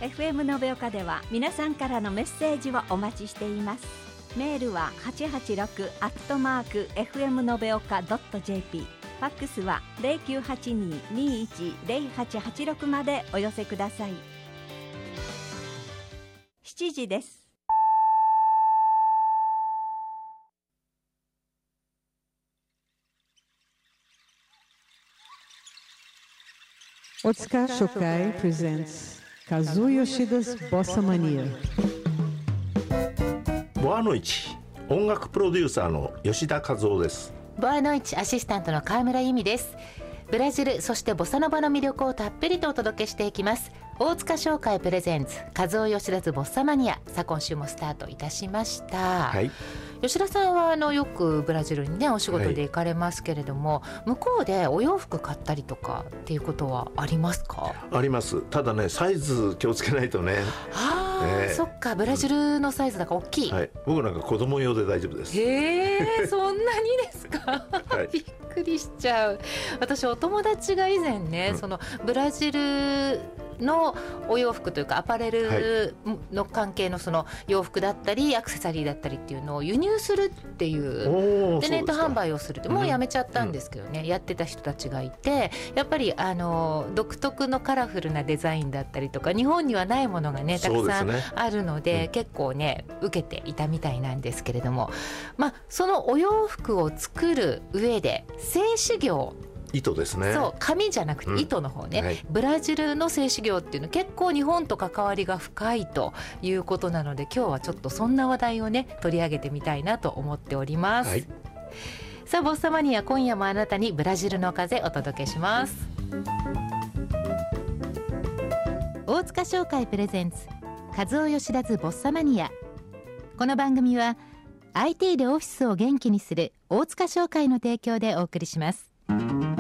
FM 延岡では皆さんからのメッセージをお待ちしています。メールは 886@fm 延岡.jp、 ファックスは 0982-210886 までお寄せください。7時です。 Otsuka Shokai presents Kazuo Yoshida's Bossa Mania。 ボアノイチ、音楽プロデューサーの吉田和夫です。 ボアノイチアシスタントの川村由美です。ブラジル、そしてボサノバの魅力をたっぷりとお届けしていきます。大塚商会プレゼンツ和夫吉田ズボッサマニア。さあ今週もスタートいたしました、はい、吉田さんはよくブラジルにねお仕事で行かれますけれども、向こうでお洋服買ったりとかっていうことはありますか？ あります。ただね、サイズ気をつけないとね。 そっか、ブラジルのサイズだから大きい、 はい、僕なんか子供用で大丈夫です。 そんなにですか？びっくりしちゃう。私お友達が以前ね、そのブラジルのお洋服というかアパレルの関係のその洋服だったりアクセサリーだったりっていうのを輸入するっていうでネット販売をするって、もうやめちゃったんですけどね、やってた人たちがいて、やっぱり独特のカラフルなデザインだったりとか日本にはないものがねたくさんあるので、結構ね受けていたみたいなんですけれども、そのお洋服を作る上で製糸業、 糸ですね。 そう、紙じゃなくて糸の方ね、ブラジルの製糸業っていうの結構日本と関わりが深いということなので、今日はちょっとそんな話題をね取り上げてみたいなと思っております、さあボッサマニア、今夜もあなたにブラジルの風お届けします。大塚商会プレゼンツ和夫吉田ズボッサマニア。この番組は IT でオフィスを元気にする大塚商会の提供でお送りします。